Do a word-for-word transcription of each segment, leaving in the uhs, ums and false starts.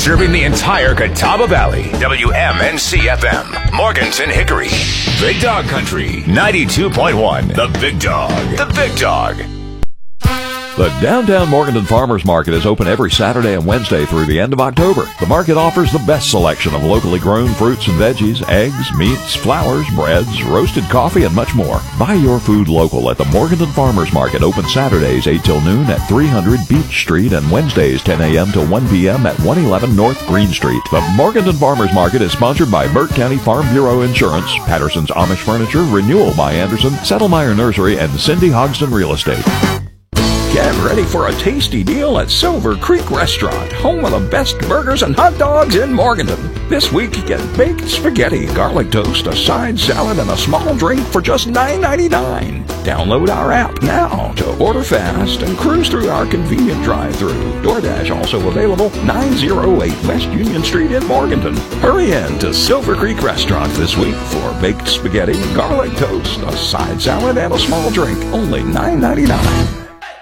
Serving the entire Catawba Valley. W M N C F M. Morganton Hickory. Big Dog Country. ninety-two point one. The Big Dog. The Big Dog. The Downtown Morganton Farmers Market is open every Saturday and Wednesday through the end of October. The market offers the best selection of locally grown fruits and veggies, eggs, meats, flours, breads, roasted coffee, and much more. Buy your food local at the Morganton Farmers Market, open Saturdays eight till noon at three hundred Beach Street and Wednesdays ten a.m. to one p.m. at one eleven North Green Street. The Morganton Farmers Market is sponsored by Burt County Farm Bureau Insurance, Patterson's Amish Furniture, Renewal by Anderson, Settlemyre Nursery, and Cindy Hogston Real Estate. Get ready for a tasty deal at Silver Creek Restaurant, home of the best burgers and hot dogs in Morganton. This week, get baked spaghetti, garlic toast, a side salad, and a small drink for just nine ninety-nine. Download our app now to order fast and cruise through our convenient drive-thru. DoorDash also available, nine oh eight West Union Street in Morganton. Hurry in to Silver Creek Restaurant this week for baked spaghetti, garlic toast, a side salad, and a small drink. Only nine ninety-nine.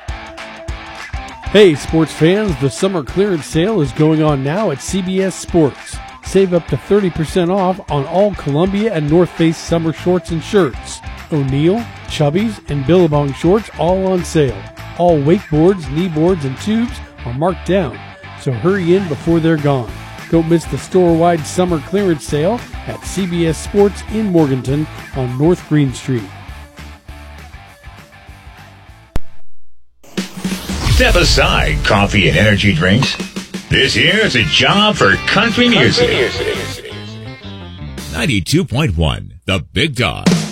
Hey sports fans, the summer clearance sale is going on now at C B S Sports. Save up to thirty percent off on all Columbia and North Face summer shorts and shirts. O'Neill, Chubbies, and Billabong shorts all on sale. All wakeboards, kneeboards, and tubes are marked down, so hurry in before they're gone. Don't miss the store-wide summer clearance sale at C B S Sports in Morganton on North Green Street. Step aside coffee and energy drinks. This here is a job for country music. ninety-two point one, The Big Dog.